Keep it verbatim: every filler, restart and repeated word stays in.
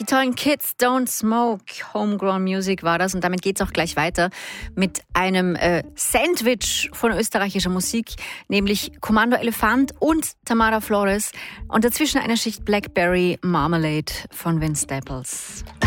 Die tollen Kids Don't Smoke, Homegrown Music war das. Und damit geht's auch gleich weiter mit einem äh, Sandwich von österreichischer Musik, nämlich Kommando Elefant und Tamara Flores. Und dazwischen eine Schicht Blackberry Marmalade von Vince Staples.